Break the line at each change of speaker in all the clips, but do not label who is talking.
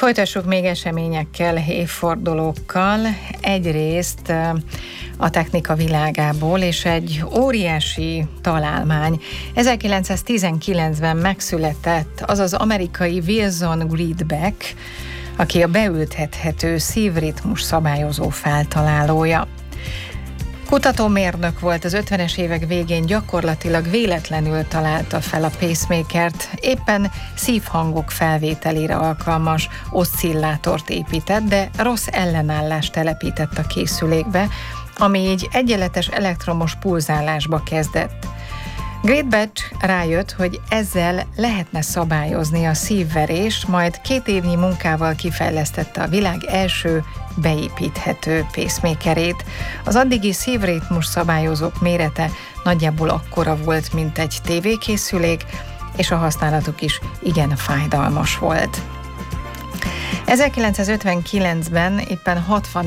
Folytassuk még eseményekkel, évfordulókkal. Egyrészt a technika világából, és egy óriási találmány. 1919-ben megszületett az az amerikai Wilson Greatback, aki a beültethető szívritmus szabályozó feltalálója. Kutatómérnök volt, az 50-es évek végén gyakorlatilag véletlenül találta fel a pacemakert, éppen szívhangok felvételére alkalmas oszcillátort épített, de rossz ellenállást telepített a készülékbe, ami így egyenletes elektromos pulzálásba kezdett. Greatback rájött, hogy ezzel lehetne szabályozni a szívverést, majd 2 évnyi munkával kifejlesztette a világ első beépíthető pacemakerét. Az addigi szívritmus szabályozók mérete nagyjából akkora volt, mint egy tévékészülék, és a használatuk is igen fájdalmas volt. 1959-ben, éppen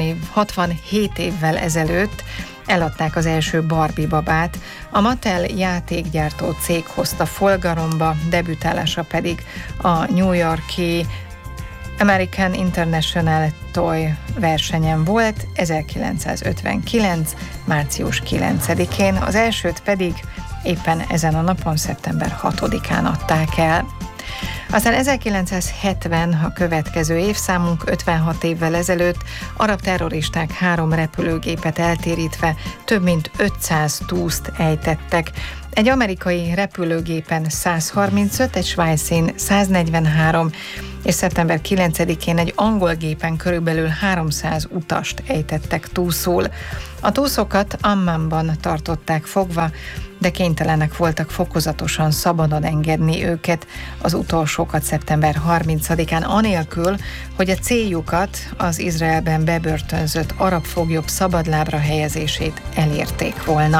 67 évvel ezelőtt eladták az első Barbie babát, a Mattel játékgyártó cég hozta forgalomba, debütálása pedig a New York-i American International Toy versenyen volt 1959. március 9-én, az elsőt pedig éppen ezen a napon, szeptember 6-án adták el. Aztán 1970, a következő évszámunk, 56 évvel ezelőtt arab terroristák 3 repülőgépet eltérítve több mint 500 túszt ejtettek. Egy amerikai repülőgépen 135, egy svájcin 143, és szeptember 9-én egy angol gépen körülbelül 300 utast ejtettek túszul. A túszokat Ammanban tartották fogva, de kénytelenek voltak fokozatosan szabadon engedni őket, az utolsókat szeptember 30-án, anélkül, hogy a céljukat, az Izraelben bebörtönzött arab foglyok szabadlábra helyezését elérték volna.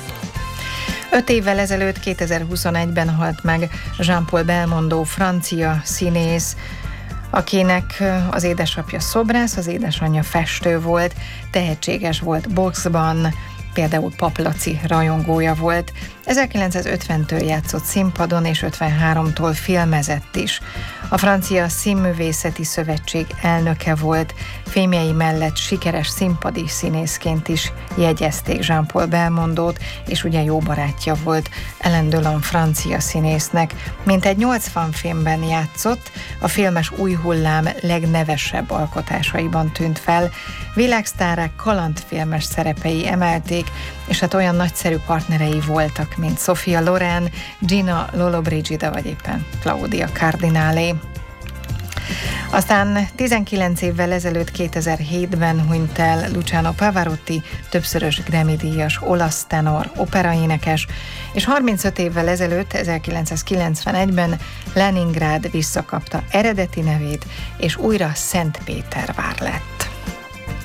5 évvel ezelőtt, 2021-ben halt meg Jean-Paul Belmondo, francia színész, akinek az édesapja szobrász, az édesanyja festő volt, tehetséges volt boxban, például Pap Laci rajongója volt. 1950-től játszott színpadon, és 53-tól filmezett is. A Francia Színművészeti Szövetség elnöke volt, filmjei mellett sikeres színpadi színészként is jegyezték Jean-Paul Belmondót, és ugye jó barátja volt Alain Delon francia színésznek. Mintegy 80 filmben játszott, a filmes új hullám legnevesebb alkotásaiban tűnt fel. Világsztárák kalandfilmes szerepei emelték, és hát olyan nagyszerű partnerei voltak, mint Sophia Loren, Gina Lollobrigida vagy éppen Claudia Cardinale. Aztán 19 évvel ezelőtt, 2007-ben hunyt el Luciano Pavarotti, többszörös Grammy-díjas olasz tenor, operaénekes, és 35 évvel ezelőtt, 1991-ben Leningrad visszakapta eredeti nevét, és újra Szentpétervár lett.